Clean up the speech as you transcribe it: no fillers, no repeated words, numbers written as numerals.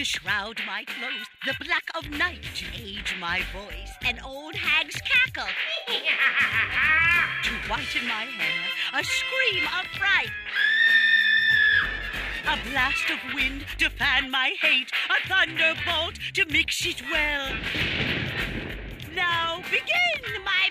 to shroud my clothes, the black of night to age my voice, an old hag's cackle to whiten my hair, a scream of fright, a blast of wind to fan my hate, a thunderbolt to mix it well. Now begin, my